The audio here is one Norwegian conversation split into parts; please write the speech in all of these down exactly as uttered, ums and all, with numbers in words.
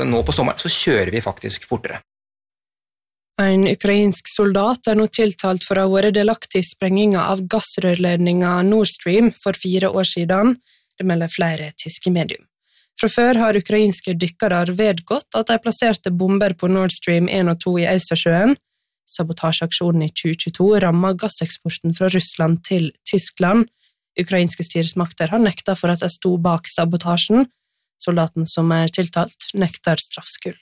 Men nå på sommeren så kjører vi faktisk fortere. En ukrainsk soldat er nå tiltalt for å ha vært delaktig i sprenginga av gassrørledninga Nord Stream for fire år siden, det melder flere tyske medium. Fra før har ukrainske dykkere vedgått at de plasserte bomber på Nord Stream en og to i Østersjøen. Sabotasjeaksjonen i tjue tjueto rammet gasseksporten fra Russland til Tyskland. Ukrainske styresmakter har nekta for at de sto bak sabotasjen. Soldaten som er tiltalt nekter straffskyld.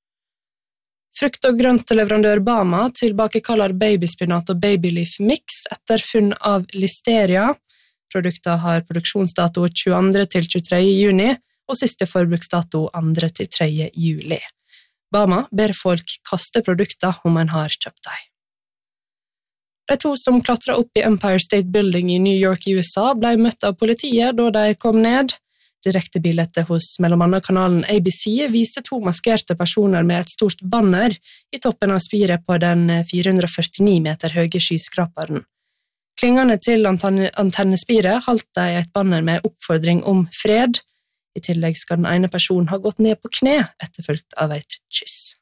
Frukt- og grøntleverandør Bama tilbakekaller babyspinat og babyleaf mix etter funn av listeria. Produktet har produksjonsdato tjueandre til tjuetredje juni, og siste forbruksdato andre til tredje juli. Bama ber folk kaste produkter om en har kjøpt dem. De to som klatret opp i Empire State Building i New York i U S A ble møtt av politiet da de kom ned. Direktebildet hos mellom annet kanalen A B C viste to maskerte personer med et stort banner i toppen av spiret på den fire hundre førtini meter høye skyskraperen. Klingene til antennespiret holdt de et banner med oppfordring om fred. I tillegg skal den ene personen ha gått ned på kne, etterfulgt av et kyss.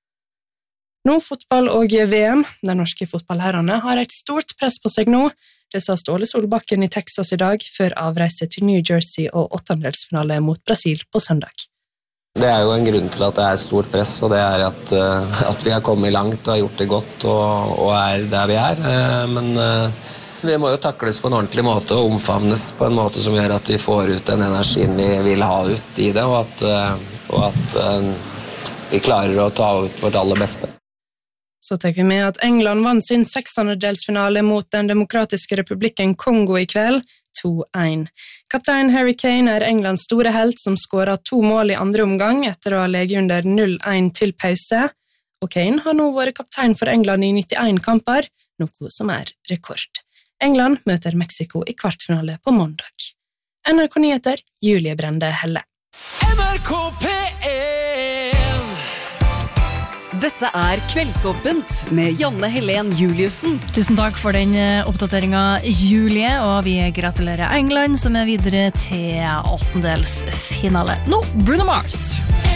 Nå fotball og V M. De norske fotballherrene har et stort press på seg nå. Det sa Ståle Solbakken i Texas i dag, før avreise til New Jersey og åttendelsfinale mot Brasil på søndag. Det er jo en grunn til at det er stort press, og det er at, at vi har kommet langt og har gjort det godt og, og er der vi er. Men vi må jo takles på en ordentlig måte og omfavnes på en måte som gjør at vi får ut den energien vi vil ha ut i det, og at, og at vi klarer å ta ut vårt aller beste. Så tar vi med at England vant sin seksendedelsfinale mot den demokratiske republikken Kongo i kveld, to én. Kaptein Harry Kane er Englands store helt som skåret to mål i andre omgang etter å ha leget under null én til pause, og Kane har nå vært kaptein for England i nittien kamper, noe som er rekord. England møter Mexico i kvartfinale på mandag. N R K Nyheter, Julie Brende Helle. N R K P én. Dette er Kveldsåpent med Janne Helen Juliussen. Tusen takk for den oppdateringen, Julie, og vi gratulerer England som er videre til åttendelsfinale. Nå, Bruno Mars.